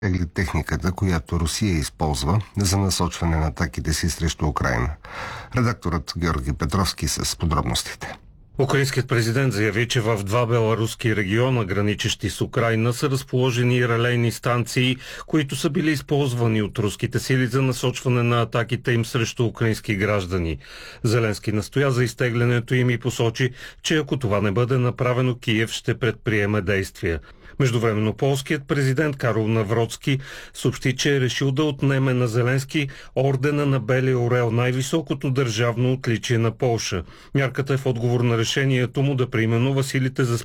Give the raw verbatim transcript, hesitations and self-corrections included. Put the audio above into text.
Или техниката, която Русия използва за насочване на атаките си срещу Украйна. Редакторът Георги Петровски с подробностите. Украинският президент заяви, че в два беларуски региона, граничещи с Украйна, са разположени релейни станции, които са били използвани от руските сили за насочване на атаките им срещу украински граждани. Зеленски настоя за изтеглянето им и посочи, че ако това не бъде направено, Киев ще предприеме действия. Междувременно полският президент Карол Навроцки съобщи, че е решил да отнеме на Зеленски ордена на Белия орел, най-високото държавно отличие на Полша. Мярката е в отговор на решението му да преименува силите за